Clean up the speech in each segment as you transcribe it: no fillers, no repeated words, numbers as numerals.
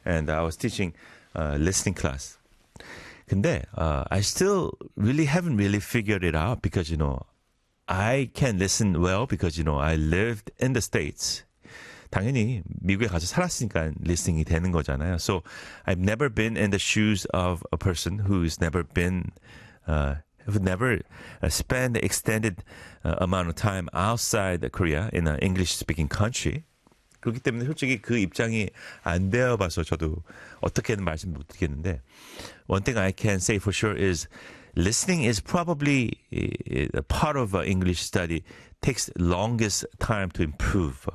and I was teaching listening class. 근데 I still really haven't really figured it out because I can listen well because I lived in the States. 당연히 미국에 가서 살았으니까 listening이 되는 거잖아요. So I've never been in the shoes of a person who's never been who never spent extended amount of time outside Korea in an English-speaking country. 그렇기 때문에 솔직히 그 입장이 안 되어봐서 저도 어떻게는 말씀 못 드리겠는데 one thing I can say for sure is listening is probably a part of English study takes longest time to improve.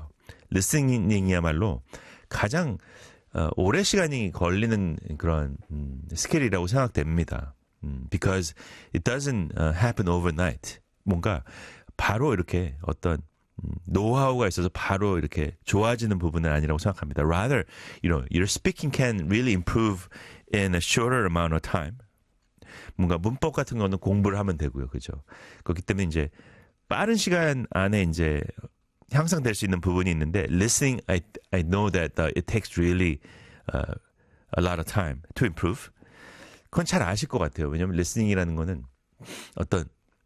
리스닝이야말로 가장 오래 시간이 걸리는 그런 스킬이라고 생각됩니다. Because it doesn't happen overnight. 뭔가 바로 이렇게 어떤 노하우가 있어서 바로 이렇게 좋아지는 부분은 아니라고 생각합니다. Rather, your speaking can really improve in a shorter amount of time. 뭔가 문법 같은 거는 공부를 하면 되고요. 그죠? 그렇기 때문에 이제 빠른 시간 안에 이제 향상될 수 있는 부분이 있는데 listening, I know that it takes really a lot of time to improve. 그건 잘 아실 것 같아요. 왜냐하면 listening이라는 거는 어떤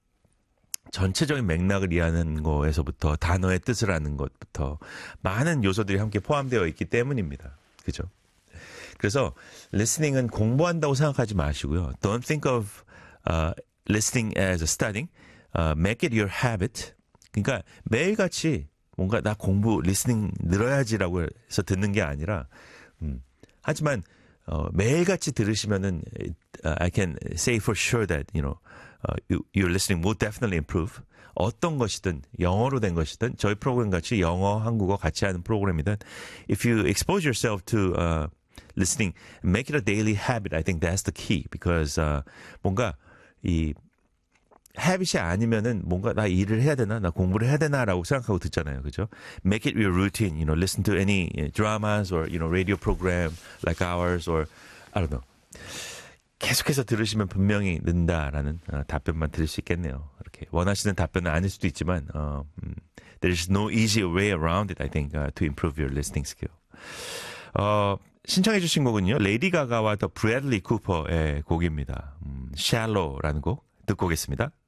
전체적인 맥락을 이해하는 거에서부터 단어의 뜻을 아는 것부터 많은 요소들이 함께 포함되어 있기 때문입니다. 그죠? 그래서 listening은 공부한다고 생각하지 마시고요. Don't think of listening as a studying. Make it your habit. 그러니까 매일같이 뭔가 나 공부, listening 늘어야지라고 해서 듣는 게 아니라 하지만 매일같이 들으시면은 I can say for sure that your listening will definitely improve. 어떤 것이든 영어로 된 것이든 저희 프로그램 같이 영어, 한국어 같이 하는 프로그램이든 if you expose yourself to listening, make it a daily habit. I think that's the key because 뭔가 이 habit이 아니면은 뭔가 나 일을 해야 되나, 나 공부를 해야 되나라고 생각하고 듣잖아요, 그죠? Make it your routine. Listen to any dramas or radio program like ours or I don't know. 계속해서 들으시면 분명히 는다라는 답변만 들을 수 있겠네요. 이렇게 원하시는 답변은 아닐 수도 있지만 there is no easy way around it. I think to improve your listening skill. 신청해 주신 곡은요. 레이디 가가와 더 브래들리 쿠퍼의 곡입니다. Shallow라는 곡 듣고 오겠습니다.